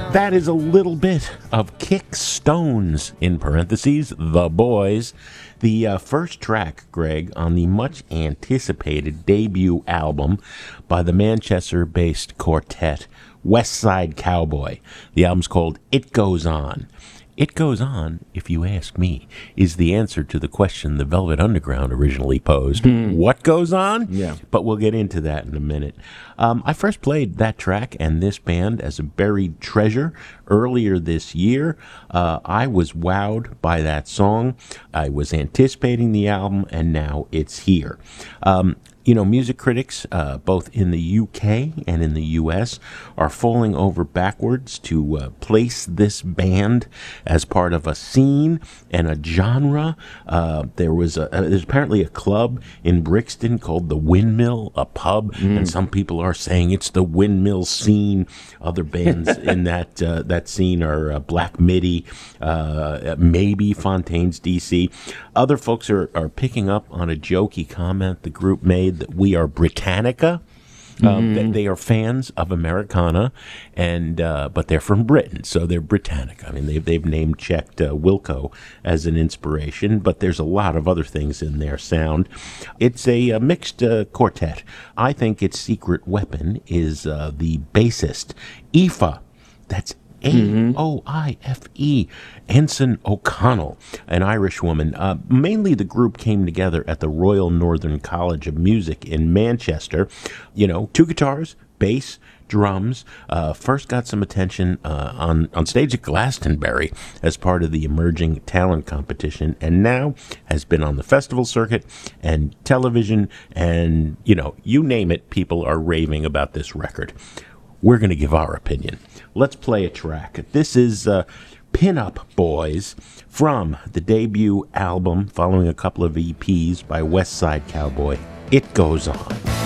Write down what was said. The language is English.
That is a little bit of Kick Stones, in parentheses, The Boys. The first track, Greg, on the much anticipated debut album by the Manchester-based quartet West Side Cowboy. The album's called It Goes On. It Goes On, if you ask me, is the answer to the question the Velvet Underground originally posed. What goes on? Yeah. But we'll get into that in a minute. I first played that track and this band as a buried treasure earlier this year. I was wowed by that song. I was anticipating the album, and now it's here. Music critics, both in the UK and in the US, are falling over backwards to place this band as part of a scene and a genre. There's apparently a club in Brixton called the Windmill, a pub, and some people are saying it's the Windmill scene. Other bands in that scene are Black Midi, maybe Fontaine's DC. Other folks are picking up on a jokey comment the group made that we are Britannica. They are fans of Americana, but they're from Britain, so they're Britannica. I mean, they've name-checked Wilco as an inspiration, but there's a lot of other things in their sound. It's a mixed quartet. I think its secret weapon is the bassist, Aoife. That's Aoife, Ensign O'Connell, an Irish woman. Mainly the group came together at the Royal Northern College of Music in Manchester. Two guitars, bass, drums. First got some attention on stage at Glastonbury as part of the Emerging Talent Competition, and now has been on the festival circuit and television, and, you name it, people are raving about this record. We're going to give our opinion. Let's play a track. This is Pin Up Boys from the debut album following a couple of EPs by West Side Cowboy. It Goes On.